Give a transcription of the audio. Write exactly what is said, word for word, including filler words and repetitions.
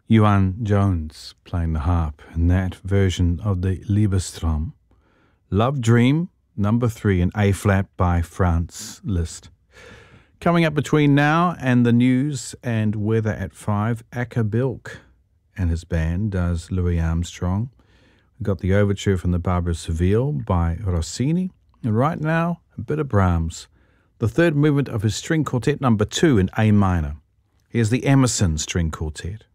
Johan Jones playing the harp in that version of the Liebestraum. Love Dream, number three in A-flat by Franz Liszt. Coming up between now and the news and weather at five, Acker Bilk and his band does Louis Armstrong. We've got the overture from the Barber of Seville by Rossini. And right now, a bit of Brahms, the third movement of his string quartet number two in A minor. Here's the Emerson String Quartet.